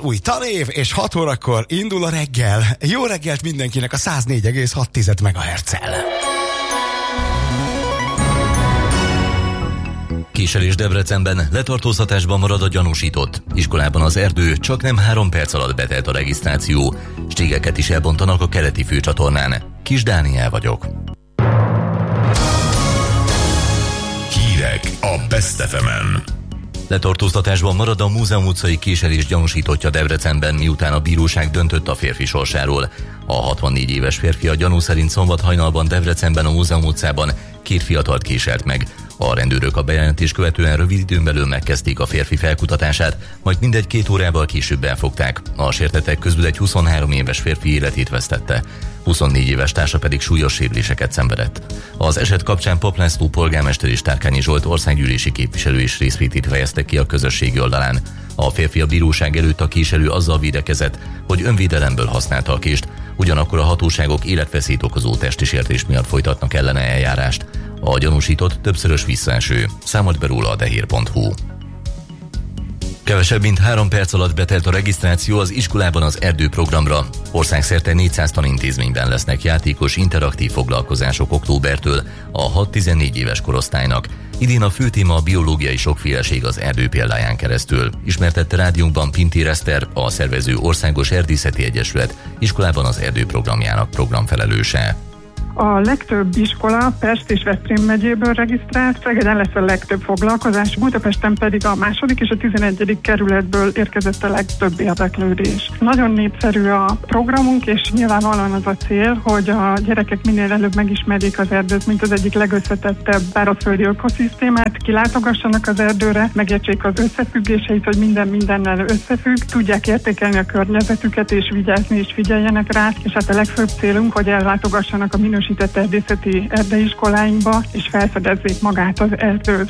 új tanév, és 6 órakor indul a reggel. Jó reggelt mindenkinek a 104,6 MHz-el. Késelés Debrecenben, letartóztatásban marad a gyanúsított. Iskolában az erdő, csak nem 3 perc alatt betelt a regisztráció. Stégeket is elbontanak a keleti főcsatornán. Kis Dániel vagyok. Hírek a Best FM-en. Letartóztatásban marad a Múzeum utcai késelés gyanúsítottja Debrecenben, miután a bíróság döntött a férfi sorsáról. A 64 éves férfi a gyanú szerint szombat hajnalban Debrecenben a Múzeum utcában 2 fiatalt késelt meg. A rendőrök a bejelentés követően rövid időn belül megkezdték a férfi felkutatását, majd mindegy 2 órával később elfogták. A sértettek közül egy 23 éves férfi életét vesztette, 24 éves társa pedig súlyos sérüléseket szenvedett. Az eset kapcsán Pap László polgármester és Tárkányi Zsolt országgyűlési képviselő is részvétét fejezte ki a közösségi oldalán. A férfi a bíróság előtt a késelő azzal védekezett, hogy önvédelemből használta a kést, ugyanakkor a hatóságok életveszélyt okozó testi sértés miatt folytatnak ellene eljárást. A gyanúsított többszörös visszaeső, számolt be róla a dehír.hu. Kevesebb mint 3 perc alatt betelt a regisztráció az iskolában az erdő programra. Országszerte 400 tanintézményben lesznek játékos, interaktív foglalkozások októbertől a 6-14 éves korosztálynak. Idén a fő téma a biológiai sokféleség az erdő példáján keresztül. Ismertette rádiónkban Pintér Eszter, a szervező Országos Erdészeti Egyesület iskolában az erdő programjának programfelelőse. A legtöbb iskola Pest és Veszprém megyéből regisztrált, Szegeden lesz a legtöbb foglalkozás, Budapesten pedig a 2. és a 11. kerületből érkezett a legtöbb érdeklődés. Nagyon népszerű a programunk, és nyilvánvalóan az a cél, hogy a gyerekek minél előbb megismerjék az erdőt, mint az egyik legösszetettebb szárazföldi ökoszisztémát, kilátogassanak az erdőre, megértsék az összefüggéseit, hogy minden mindennel összefügg, tudják értékelni a környezetüket, és vigyázni és figyeljenek rá, és hát a legfőbb célunk, hogy ellátogassanak a minősített erdészeti erdeiskoláinkba, és felfedezzék magát az erdőt.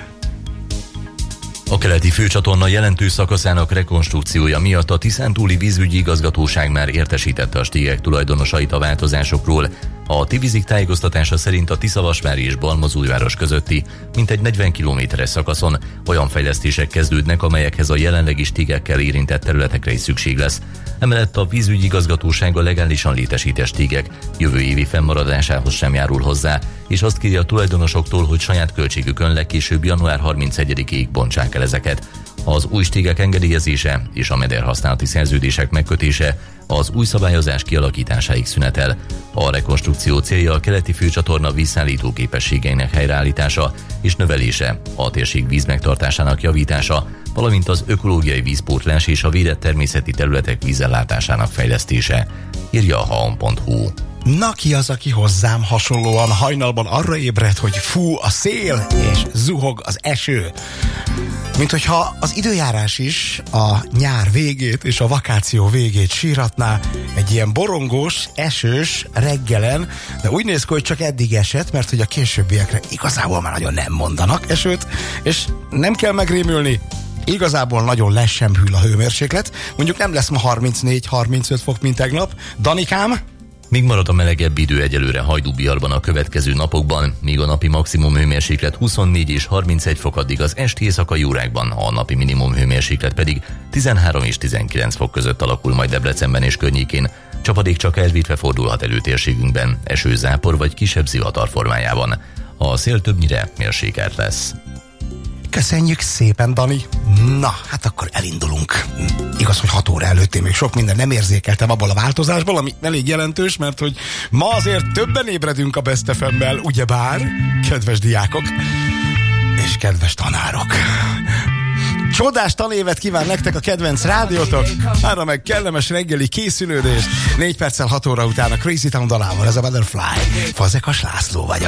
A keleti főcsatorna jelentős szakaszának rekonstrukciója miatt a Tiszántúli vízügyi igazgatóság már értesítette a stégek tulajdonosait a változásokról. A Tivízik tájékoztatása szerint a Tiszavasvári és Balmazújváros közötti mintegy 40 kilométeres szakaszon olyan fejlesztések kezdődnek, amelyekhez a jelenlegi stégekkel érintett területekre is szükség lesz. Emellett a vízügyi igazgatóság a legálisan létesített stégek jövő évi fennmaradásához sem járul hozzá, és azt kérje a tulajdonosoktól, hogy saját költségükön legkésőbb január 31-ig bontsák el ezeket. Az új stégek engedélyezése és a mederhasználati szerződések megkötése az új szabályozás kialakításáig szünetel. A rekonstrukció célja a keleti főcsatorna vízszállító képességeinek helyreállítása és növelése, a térség víz megtartásának javítása, valamint az ökológiai vízpótlás és a védett természeti területek vízellátásának fejlesztése, írja a haon.hu. Na ki az, aki hozzám hasonlóan hajnalban arra ébredt, hogy fú a szél és zuhog az eső? Mint hogyha az időjárás is a nyár végét és a vakáció végét síratná egy ilyen borongós, esős reggelen, de úgy néz ki, hogy csak eddig esett, mert hogy a későbbiekre igazából már nagyon nem mondanak esőt, és nem kell megrémülni. Igazából nagyon le sem hűl a hőmérséklet, mondjuk nem lesz ma 34-35 fok, mint tegnap. Danikám? Míg marad a melegebb idő egyelőre Hajdú-Bialban a következő napokban, míg a napi maximum hőmérséklet 24 és 31 fok, addig az esti éjszakai órákban a napi minimum hőmérséklet pedig 13 és 19 fok között alakul majd Debrecenben és környékén. Csapadék csak elvítve fordulhat elő térségünkben, eső, zápor vagy kisebb zivatar formájában. A szél többnyire mérsékelt lesz. Köszönjük szépen, Dani. Na, hát akkor elindulunk. Igaz, hogy 6 óra előtt én még sok minden nem érzékeltem abból a változásból, ami elég jelentős, mert hogy ma azért többen ébredünk a Best FM-mel, ugyebár, kedves diákok és kedves tanárok. Csodás tanévet kíván nektek a kedvenc rádiótok, arra meg kellemes reggeli készülődést. 4 perccel 6 óra után a Crazy Town dalával, ez a Butterfly. Fazekas László vagyok.